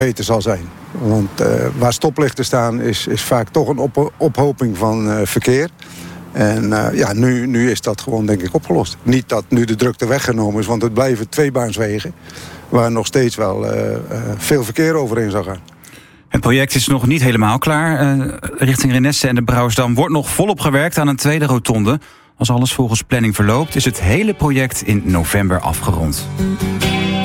beter zal zijn. Want waar stoplichten staan is vaak toch een ophoping van verkeer. En nu is dat gewoon denk ik opgelost. Niet dat nu de drukte weggenomen is, want het blijven tweebaanswegen waar nog steeds wel veel verkeer overheen zal gaan. Het project is nog niet helemaal klaar. Richting Renesse en de Brouwersdam wordt nog volop gewerkt aan een tweede rotonde. Als alles volgens planning verloopt, is het hele project in november afgerond.